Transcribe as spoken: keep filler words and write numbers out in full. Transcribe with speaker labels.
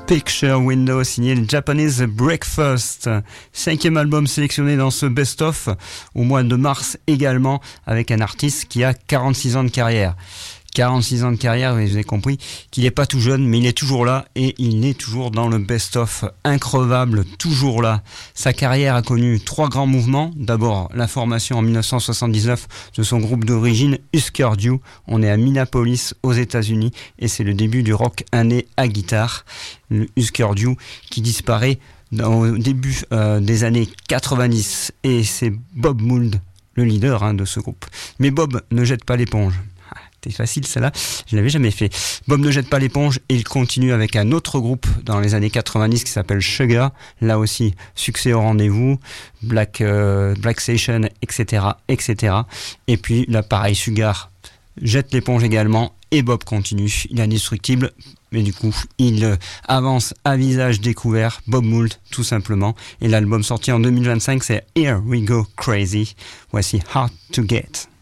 Speaker 1: Picture Window, signé le Japanese Breakfast. Cinquième album sélectionné dans ce best-of au mois de mars également, avec un artiste qui a quarante-six ans de carrière. quarante-six ans de carrière, vous avez compris qu'il n'est pas tout jeune, mais il est toujours là et il est toujours dans le best-of, increvable, toujours là. Sa carrière a connu trois grands mouvements. D'abord, la formation en dix-neuf cent soixante-dix-neuf de son groupe d'origine, Husker Du. On est à Minneapolis, aux États-Unis, et c'est le début du rock indé à guitare. Le Husker Du qui disparaît au début euh, des années quatre-vingt-dix, et c'est Bob Mould, le leader hein, de ce groupe. Mais Bob ne jette pas l'éponge. C'est facile celle-là, je l'avais jamais fait. Bob ne jette pas l'éponge et il continue avec un autre groupe dans les années quatre-vingt-dix qui s'appelle Sugar. Là aussi, succès au rendez-vous, Black, euh, Black Station, et cetera, et cetera. Et puis là, pareil, Sugar jette l'éponge également et Bob continue. Il est indestructible, mais du coup, il euh, avance à visage découvert. Bob Mould, tout simplement. Et l'album sorti en deux mille vingt-cinq, c'est Here We Go Crazy. Voici Hard to Get.